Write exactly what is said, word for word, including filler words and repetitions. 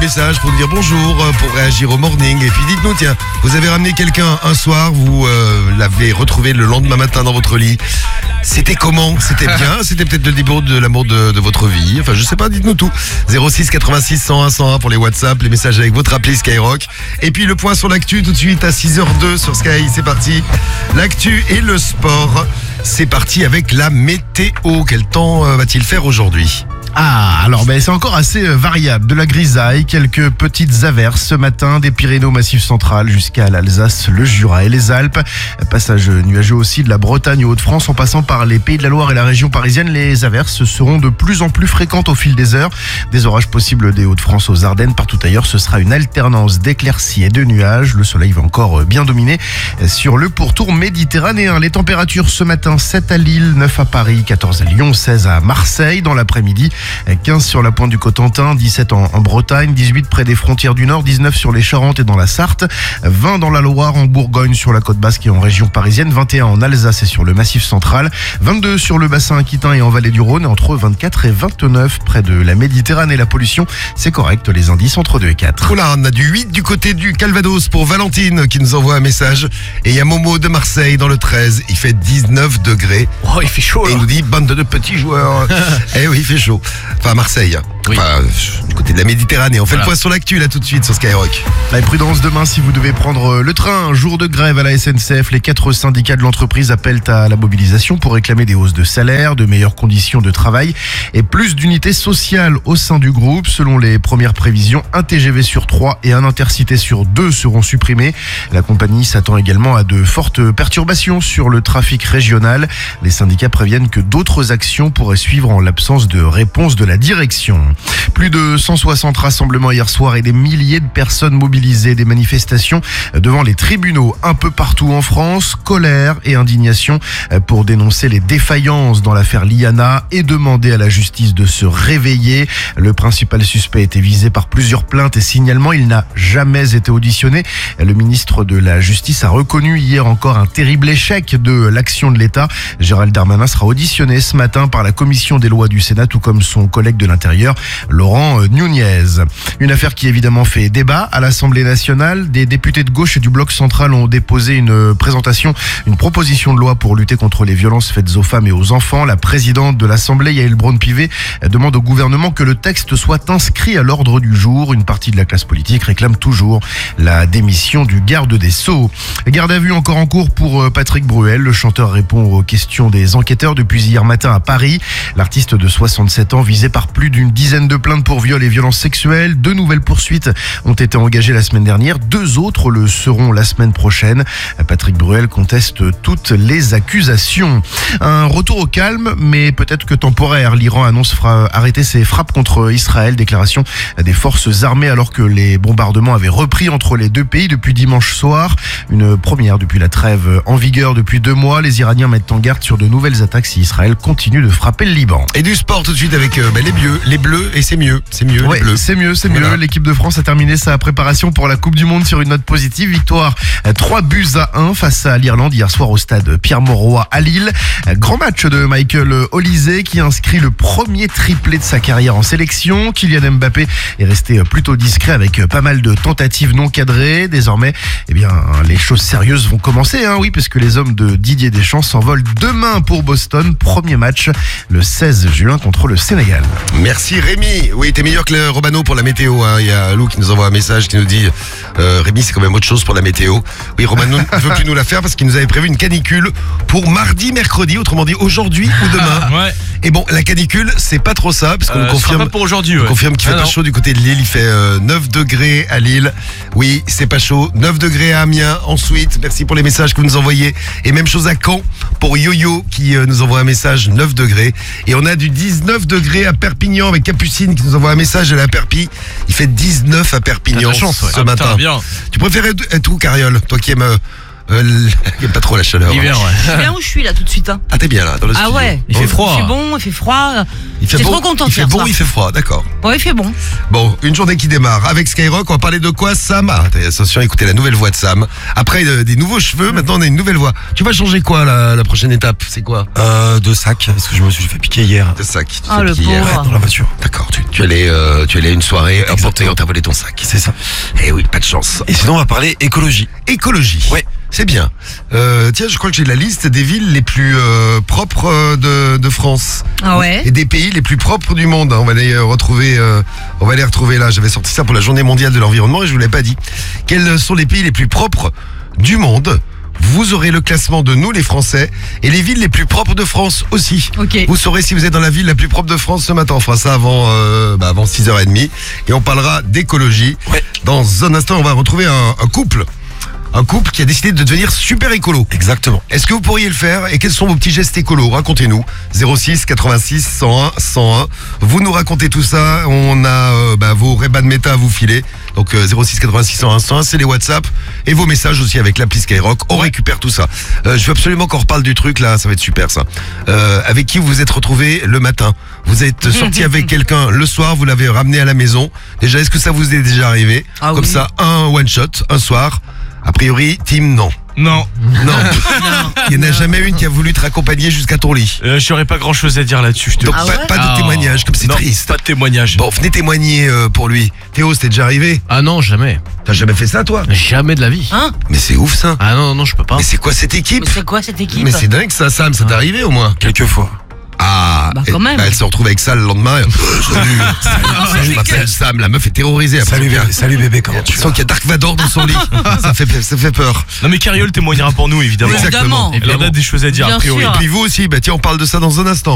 messages pour nous dire bonjour, pour réagir au morning. Et puis dites-nous, tiens, vous avez ramené quelqu'un un soir, vous euh, l'avez retrouvé le lendemain matin dans votre lit. C'était comment? C'était bien? C'était peut-être le début de l'amour de, de votre vie? Enfin, je sais pas, dites-nous tout. zéro six quatre-vingt-six cent un cent un pour les WhatsApp, les messages avec votre appli Skyrock. Et puis le point sur l'actu tout de suite à six heures deux sur Sky. C'est parti. L'actu et le sport. C'est parti avec la météo. Quel temps euh, va-t-il faire aujourd'hui? Ah, alors ben, c'est encore assez euh, variable. De la grisaille, quelques petites averses ce matin, des Pyrénées au Massif central jusqu'à l'Alsace, le Jura et les Alpes. Passage nuageux aussi de la Bretagne aux Hauts-de-France en passant par les Pays de la Loire et la région parisienne. Les averses seront de plus en plus fréquentes au fil des heures. Des orages possibles des Hauts-de-France aux Ardennes. Partout ailleurs, ce sera une alternance d'éclaircies et de nuages. Le soleil va encore bien dominer sur le pourtour méditerranéen. Les températures ce matin, sept à Lille, neuf à Paris, quatorze à Lyon, seize à Marseille. Dans l'après-midi, quinze sur la pointe du Cotentin, dix-sept en, en Bretagne, dix-huit près des frontières du Nord, dix-neuf sur les Charentes et dans la Sarthe, vingt dans la Loire, en Bourgogne, sur la côte basque et en région parisienne, vingt et un en Alsace et sur le Massif central, vingt-deux sur le bassin aquitain et en vallée du Rhône, entre vingt-quatre et vingt-neuf près de la Méditerranée. La pollution, c'est correct, les indices entre deux et quatre. Oula, on a du huit du côté du Calvados pour Valentine qui nous envoie un message. Et il y a Momo de Marseille dans le treize, il fait dix-neuf degrés. Oh, il fait chaud là. Et il nous dit bande de petits joueurs. Eh oui, il fait chaud. Enfin, à Marseille. Oui. Enfin, du côté de la Méditerranée. On fait Voilà. le point sur l'actu là tout de suite sur Skyrock. La prudence demain si vous devez prendre le train. Jour de grève à la S N C F. Les quatre syndicats de l'entreprise appellent à la mobilisation pour réclamer des hausses de salaire, de meilleures conditions de travail et plus d'unités sociales au sein du groupe. Selon les premières prévisions, un T G V sur trois et un Intercité sur deux seront supprimés. La compagnie s'attend également à de fortes perturbations sur le trafic régional. Les syndicats préviennent que d'autres actions pourraient suivre en l'absence de réponse de la direction. Plus de cent soixante rassemblements hier soir et des milliers de personnes mobilisées, des manifestations devant les tribunaux un peu partout en France, colère et indignation pour dénoncer les défaillances dans l'affaire Liana et demander à la justice de se réveiller. Le principal suspect était visé par plusieurs plaintes et signalements, il n'a jamais été auditionné. Le ministre de la Justice a reconnu hier encore un terrible échec de l'action de l'État. Gérald Darmanin sera auditionné ce matin par la commission des lois du Sénat, tout comme son collègue de l'Intérieur, Laurent Nunez. Une affaire qui évidemment fait débat à l'Assemblée nationale. Des députés de gauche et du bloc central ont déposé une présentation, une proposition de loi pour lutter contre les violences faites aux femmes et aux enfants. La présidente de l'Assemblée, Yaël Braun-Pivet, demande au gouvernement que le texte soit inscrit à l'ordre du jour. Une partie de la classe politique réclame toujours la démission du garde des Sceaux. Garde à vue encore en cours pour Patrick Bruel. Le chanteur répond aux questions des enquêteurs depuis hier matin à Paris. L'artiste de soixante-sept ans visé par plus d'une dizaine de plaintes pour viol et violences sexuelles. Deux nouvelles poursuites ont été engagées la semaine dernière. Deux autres le seront la semaine prochaine. Patrick Bruel conteste toutes les accusations. Un retour au calme, mais peut-être que temporaire. L'Iran annonce fra- arrêter ses frappes contre Israël. Déclaration des forces armées alors que les bombardements avaient repris entre les deux pays depuis dimanche soir. Une première depuis la trêve en vigueur depuis deux mois. Les Iraniens mettent en garde sur de nouvelles attaques si Israël continue de frapper le Liban. Et du sport tout de suite avec euh, ben, les bleus, les bleus et c'est mieux, c'est mieux Ouais, les bleus. c'est mieux, c'est mieux. Voilà. L'équipe de France a terminé sa préparation pour la Coupe du Monde sur une note positive. Victoire trois buts à un face à l'Irlande hier soir au stade Pierre-Mauroy à Lille. Grand match de Michael Olise qui inscrit le premier triplé de sa carrière en sélection. Kylian Mbappé est resté plutôt discret avec pas mal de tentatives non cadrées. Désormais, eh bien, les choses sérieuses vont commencer, hein, oui, parce que les hommes de Didier Deschamps s'envolent demain pour Boston. Premier match le seize juin contre le Sénégal. Merci Rémi. Oui, t'es meilleur que le Romano pour la météo. Hein. Il y a Lou qui nous envoie un message qui nous dit euh, Rémi, c'est quand même autre chose pour la météo. Oui, Romano ne veut plus nous la faire parce qu'il nous avait prévu une canicule pour mardi, mercredi, autrement dit aujourd'hui ou demain. Ouais. Et bon, la canicule, c'est pas trop ça, parce qu'on Euh, nous ce sera confirme, pas pour aujourd'hui. on Ouais. confirme qu'il fait Ah, pas non. chaud du côté de Lille. Il fait euh, neuf degrés à Lille. Oui, c'est pas chaud. neuf degrés à Amiens. Ensuite, merci pour les messages que vous nous envoyez. Et même chose à Caen pour Yo-Yo qui euh, nous envoie un message, neuf degrés. Et on a du dix-neuf degrés à Perpignan avec Capucine qui nous envoie un message à la Perpi. Il fait dix-neuf à Perpignan T'as de la chance, ouais. ce Ah, matin. putain, bien. Tu préférais être où, Cariole? Toi qui aimes, euh, euh, l- qui aime pas trop la chaleur. L'hiver, Je ouais. suis bien où je suis là tout de suite. Hein. Ah, t'es bien là, dans le Ah studio. ouais. Il fait froid. Il fait bon, il fait froid. Il fait J'étais bon, trop contente il fait hier bon, soir. il fait froid, d'accord. Ouais, il fait bon. Bon, une journée qui démarre avec Skyrock. On va parler de quoi, Sam? Ah, attention, écoutez la nouvelle voix de Sam. Après euh, des nouveaux cheveux, maintenant on a une nouvelle voix. Tu vas changer quoi la, la prochaine étape? C'est quoi? Euh, de sac, parce que je me suis fait piquer hier. De sac. Tu Ah, t'es le piqué hier. pauvre. Dans la voiture. D'accord, tu, tu allais, euh, tu allais à une soirée, Exactement. et on t'a volé ton sac. C'est ça. Eh oui, pas de chance. Et sinon, on va parler écologie. Écologie. Ouais. C'est bien. Euh, tiens, je crois que j'ai la liste des villes les plus euh, propres euh, de, de France. Ah ouais. Et des pays les plus propres du monde. On va les euh, retrouver. euh, on va les retrouver là. J'avais sorti ça pour la Journée mondiale de l'environnement et je vous l'ai pas dit. Quels sont les pays les plus propres du monde? Vous aurez le classement de nous, les Français, et les villes les plus propres de France aussi. Ok. Vous saurez si vous êtes dans la ville la plus propre de France ce matin. On fera ça avant, euh, bah avant six heures trente et on parlera d'écologie. Ouais. Dans un instant, on va retrouver un, un couple. Un couple qui a décidé de devenir super écolo. Exactement. Est-ce que vous pourriez le faire et quels sont vos petits gestes écolos? Racontez-nous. zéro six quatre-vingt-six cent un cent un. Vous nous racontez tout ça. On a euh, bah, vos Ray-Ban Meta à vous filer. Donc euh, zéro six quatre-vingt-six cent un cent un, c'est les WhatsApp et vos messages aussi avec l'appli Skyrock. On récupère tout ça. Euh, je veux absolument qu'on reparle du truc là. Ça va être super ça. Euh, avec qui vous vous êtes retrouvé le matin? Vous êtes sorti avec quelqu'un le soir. Vous l'avez ramené à la maison. Déjà, est-ce que ça vous est déjà arrivé? Ah Comme oui. ça, un one shot, un soir. A priori, Tim, non. Non, Non, il n'y en a jamais une qui a voulu te raccompagner jusqu'à ton lit. euh, j'aurais pas grand chose à dire là-dessus. Je te Donc Ah pas, ouais pas de Ah. témoignage, comme c'est Non, triste. Pas de témoignage. Bon, venez témoigner euh, pour lui. Théo, c'était déjà arrivé? Ah non, jamais. T'as jamais fait ça, toi? Jamais de la vie. Hein? Mais c'est ouf, ça. Ah non, non, je peux pas. Mais c'est quoi cette équipe? Mais c'est quoi cette équipe? Mais c'est dingue, ça, Sam. Ça t'est arrivé, au moins? Quelquefois. Ah, Bah, quand et- même. bah, elle se retrouve avec ça le lendemain. Euh, Salut, Salut, je m'appelle Sam. La meuf est terrorisée. Après, Salut, il y a- bébé, salut bébé, comment tu Je vas? sens qu'il y a Dark Vador dans son lit. ça, fait, ça fait peur. Non mais Cariole témoignera pour nous évidemment. Exactement. Évidemment. Elle en a des choses à dire Bien a priori. sûr. Et puis vous aussi, bah tiens, on parle de ça dans un instant.